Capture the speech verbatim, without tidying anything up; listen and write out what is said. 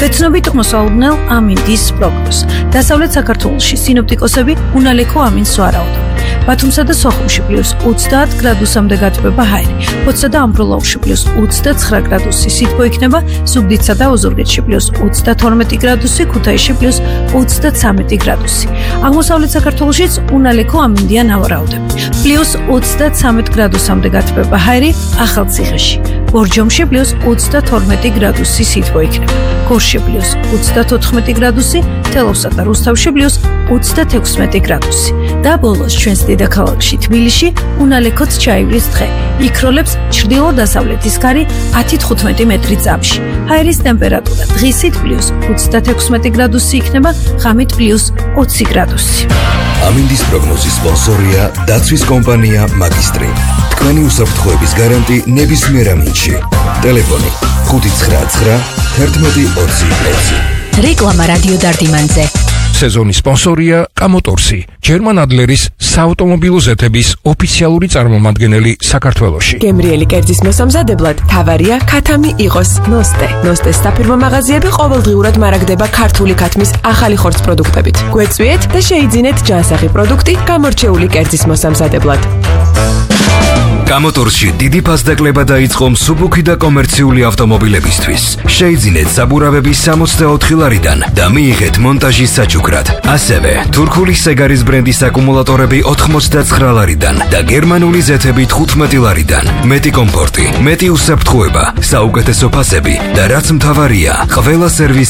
ვეცნობით მოსალოდნელ ამინდის პროგნოზს. დასავლეთ საქართველოში სინოპტიკოსები უნალექო ამინს ვარაუდობენ. ბათუმსა და სოხუმში პლუს ოცდაათ გრადუსამდე გათბება ჰაერი. ფოთსა და ამბროლაუში პლუს ოცდაცხრა გრადუსი სითბო იქნება, ზუგდიდსა და ოზურგეთში პლუს ოცდათორმეტი გრადუსი, ქუთაისში პლუს ოცდაცამეტი გრადუსი. აღმოსავლეთ საქართველოშიც უნალექო ამინდიან ავარაუდებ. პლუს ოცდაცამეტ გრადუსამდე გათბება ჰაერი ახალციხეში. ბორჯომში პლუს ოცდათორმეტი გრადუსი სითბო იქნება. გორში პლუს ოცდათოთხმეტი გრადუსი, თელავსა და რუსთავში პლუს ოცდათექვსმეტი გრადუსი. და ბოლოს ჩვენს დედაქალაქში თბილისში უნალექოც ჩაივლის დღე. იქროლებს ჩრდილო-დასავლეთის ქარი ათი თხუთმეტი მეტრი წამში. ჰაერის ტემპერატურა დღისით პლუს ოცდათექვსმეტი გრადუსი იქნება, ღამით პლუს ოცი გრადუსი. ამინდის პროგნოზის სპონსორია დაცვის კომპანია მაგისტრი. თქვენი უსაფრთხოების გარანტი ნებისმიერ ამინდში. ტელეფონი ხუთი ცხრა ცხრა ერთმეტი ოცი ოცი. რეკლამა რადიო დარდიმანზე. სეზონის სპონსორია კამოტორსი, ჯერმან ადლერის საავტომობილო ზეთების ოფიციალური წარმომადგენელი საქართველოში. გემრიელი კერძის მოსამზადებლად თავარია ქათამი იყოს ნოსტე. ნოსტეს საფირმო მაღაზიები ყოველდღიურად მარაგდება ქართული ქათმის ახალი ხორცს პროდუქტებით. გვეწვიეთ და შეიძინეთ ჯანსაღი პროდუქტი გამორჩეული კერძის მოსამზადებლად. კამოტორსში დიდი ფასდაკლება დაიწყო მსუბუქი და კომერციული ავტომობილებისთვის. შეიძინეთ საბურავები სამოცდაოთხი ლარიდან და მიიღეთ მონტაჟის საჩუქრად. ასევე თურქული სეგარის ბრენდის აკუმულატორები ოთხმოცდაცხრა ლარიდან და გერმანული ზეთები თხუთმეტი ლარიდან. მეტი კომფორტი, მეტი უსაფრთხოება, საუკეთესო ფასები და რაც მთავარია, ყველა სერვისი